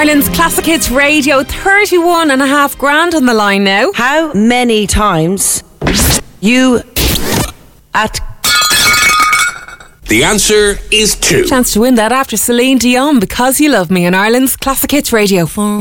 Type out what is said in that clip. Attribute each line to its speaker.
Speaker 1: Ireland's Classic Hits Radio, 31 and a half grand on the line now.
Speaker 2: How many times you at...
Speaker 3: The answer is 2.
Speaker 1: Chance to win that after Celine Dion, Because You Love Me, on Ireland's Classic Hits Radio.